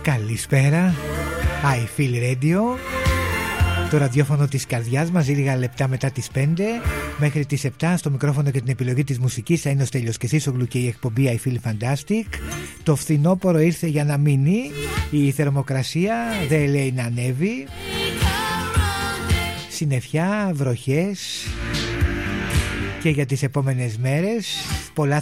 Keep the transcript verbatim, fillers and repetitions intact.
Καλησπέρα, I Feel Radio, το ραδιόφωνο της καρδιάς, μαζί λίγα λεπτά μετά τις πέντε. Μέχρι τις επτά στο μικρόφωνο και την επιλογή της μουσικής θα είναι ο Στέλιος Κεσίσογλου και η εκπομπή I Feel Fantastic. Το φθινόπωρο ήρθε για να μείνει, η θερμοκρασία δεν λέει να ανέβει. Συννεφιά, βροχές και για τις επόμενες μέρες. Πολλά